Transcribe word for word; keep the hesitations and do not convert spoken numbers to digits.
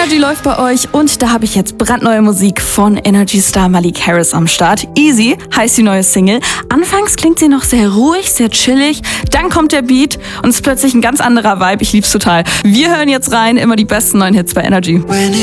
Energy läuft bei euch und da habe ich jetzt brandneue Musik von Energy Star Malik Harris am Start. Easy heißt die neue Single. Anfangs klingt sie noch sehr ruhig, sehr chillig, dann kommt der Beat und es ist plötzlich ein ganz anderer Vibe. Ich lieb's total. Wir hören jetzt rein, immer die besten neuen Hits bei Energy.